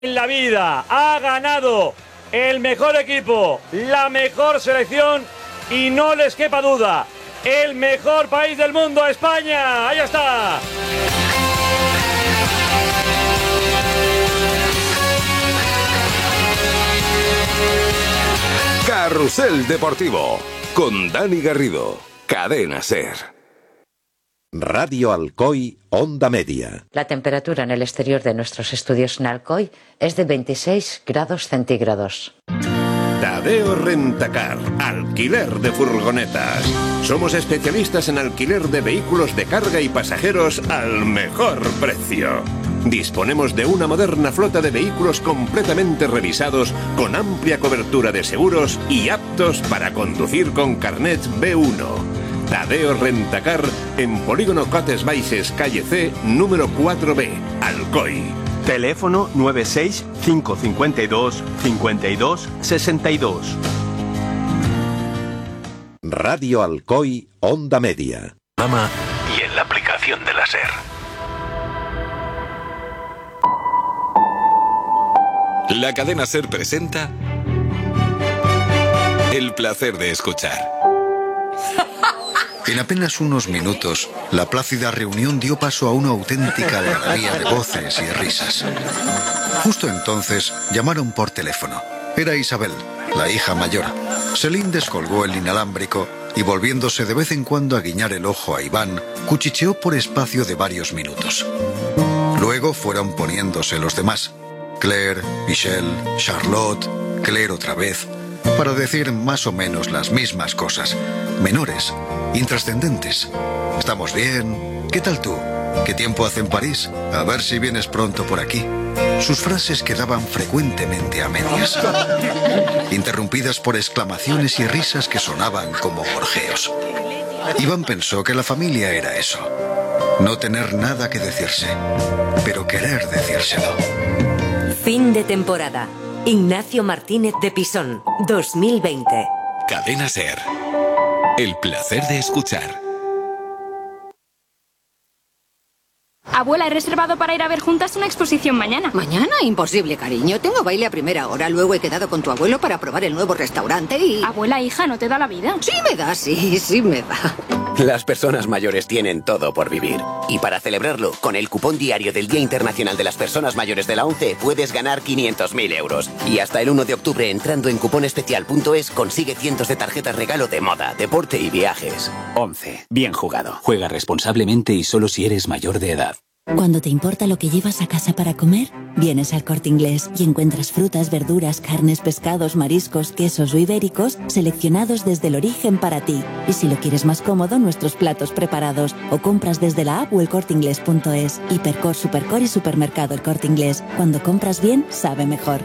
En la vida ha ganado el mejor equipo, la mejor selección y no les quepa duda, el mejor país del mundo, España. Ahí está. Carrusel Deportivo con Dani Garrido, Cadena SER. Radio Alcoy, Onda Media. La temperatura en el exterior de nuestros estudios en Alcoy es de 26 grados centígrados. Tadeo Rentacar, alquiler de furgonetas. Somos especialistas en alquiler de vehículos de carga y pasajeros al mejor precio. Disponemos de una moderna flota de vehículos completamente revisados, con amplia cobertura de seguros y aptos para conducir con carnet B1. Tadeo Rentacar en Polígono Cotes Baixes, calle C, número 4B, Alcoy. Teléfono 96 552 52 62. Radio Alcoy, Onda Media. Y en la aplicación de la SER. La cadena SER presenta El placer de escuchar. En apenas unos minutos, la plácida reunión dio paso a una auténtica algarabía de voces y risas. Justo entonces, llamaron por teléfono. Era Isabel, la hija mayor. Selín descolgó el inalámbrico y, volviéndose de vez en cuando a guiñar el ojo a Iván, cuchicheó por espacio de varios minutos. Luego fueron poniéndose los demás. Claire, Michelle, Charlotte, Claire otra vez, para decir más o menos las mismas cosas, menores, intrascendentes. ¿Estamos bien? ¿Qué tal tú? ¿Qué tiempo hace en París? A ver si vienes pronto por aquí. Sus frases quedaban frecuentemente a medias, interrumpidas por exclamaciones y risas que sonaban como gorjeos. Iván pensó que la familia era eso: no tener nada que decirse, pero querer decírselo. Fin de temporada. Ignacio Martínez de Pisón, 2020. Cadena SER. El placer de escuchar. Abuela, he reservado para ir a ver juntas una exposición mañana. ¿Mañana? Imposible, cariño. Tengo baile a primera hora. Luego he quedado con tu abuelo para probar el nuevo restaurante y... Abuela, hija, ¿no te da la vida? Sí me da, sí me da. Las personas mayores tienen todo por vivir. Y para celebrarlo, con el cupón diario del Día Internacional de las Personas Mayores de la ONCE, puedes ganar 500.000 euros. Y hasta el 1 de octubre, entrando en cuponespecial.es, consigue cientos de tarjetas regalo de moda, deporte y viajes. ONCE. Bien jugado. Juega responsablemente y solo si eres mayor de edad. Cuando te importa lo que llevas a casa para comer, vienes al Corte Inglés y encuentras frutas, verduras, carnes, pescados, mariscos, quesos o ibéricos seleccionados desde el origen para ti. Y si lo quieres más cómodo, nuestros platos preparados. O compras desde la app o elcorteinglés.es. Hipercor, Supercor y Supermercado El Corte Inglés. Cuando compras bien, sabe mejor.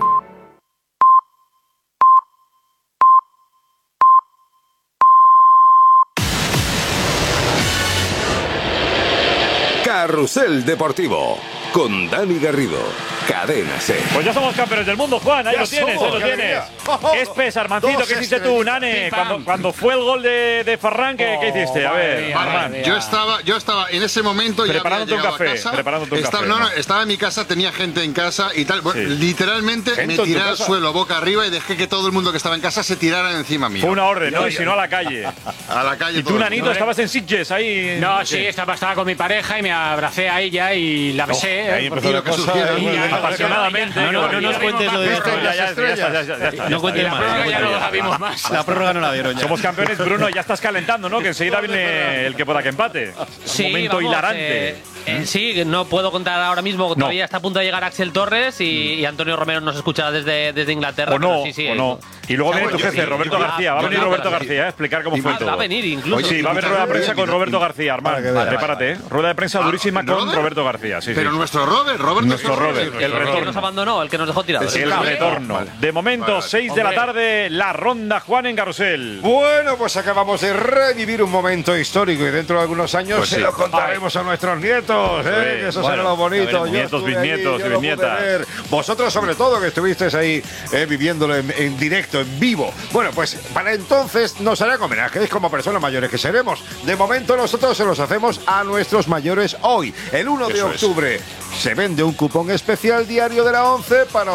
Carrusel Deportivo con Dani Garrido, Cadena SER. Pues ya somos campeones del mundo, Juan. Ahí Ya lo tienes, somos, ahí lo tienes. Espes, Armancito, ¿qué hiciste tú, Nane? Cuando fue el gol de Ferran, ¿qué hiciste? A ver, Armand. Yo estaba en ese momento preparándote un café. Estaba en mi casa, tenía gente en casa y tal. Bueno, literalmente me tiré al suelo boca arriba y dejé que todo el mundo que estaba en casa se tirara encima mío. Fue una orden, ¿no? Y si no, a la calle. A la calle. Y tú, Nanito, estabas en Sitges ahí. No, sí, estaba con mi pareja y me abracé a ella y la besé. Ahí empezó la cosa. Apasionadamente. No nos cuentes lo de ya. No cuentes más. Ya no la vimos más. La prórroga no la vieron ya. Somos campeones, Bruno, ya estás calentando, ¿no? Que enseguida viene el que pueda que empate. Sí, un momento hilarante. Sí, no puedo contar ahora mismo. Todavía está a punto de llegar Axel Torres y Antonio Romero nos escucha desde Inglaterra. O no, sí, o no. Y luego viene tu jefe, Roberto García. Va a venir Roberto García a explicar cómo fue todo. Va a venir incluso. Sí, va a haber rueda de prensa con Roberto García, Armand. Prepárate, ¿eh? Rueda de prensa durísima con Roberto García. Pero nuestro Robert. Nuestro Robert. El que retorno. nos abandonó, el que nos dejó tirado. El retorno. De momento, 6 de la tarde, la ronda Juan en Carrusel. Bueno, pues acabamos de revivir un momento histórico y dentro de algunos años se lo contaremos a nuestros nietos. nietos, que eso será lo bonito. Nietos, bisnietos y bisnietas. Vosotros sobre todo, que estuvisteis ahí viviéndolo en directo, en vivo. Bueno, pues para entonces nos harán homenajes como personas mayores que seremos. De momento nosotros se los hacemos a nuestros mayores hoy. El 1 de octubre se vende un cupón especial diario de la 11 para